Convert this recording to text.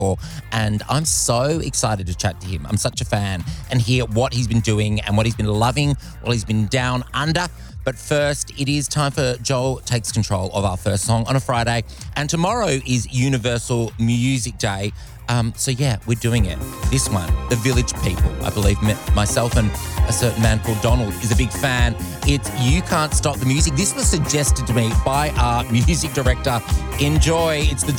for. And I'm so excited to chat to him. I'm such a fan and hear what he's been doing and what he's been loving while he's been down under. But first, it is time for Joel Takes Control of our first song on a Friday. And tomorrow is Universal Music Day. So yeah, we're doing it. This one, The Village People. I believe myself and a certain man called Donald is a big fan. It's You Can't Stop the Music. This was suggested to me by our music director. Enjoy. It's the